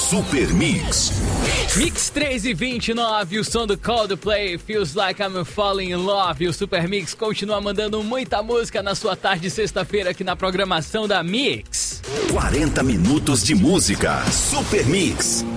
Super Mix. Mix 3:29, o som do Coldplay, Feels Like I'm Falling in Love. O Super Mix continua mandando muita música na sua tarde de sexta-feira aqui na programação da Mix. 40 minutos de música. Super Mix.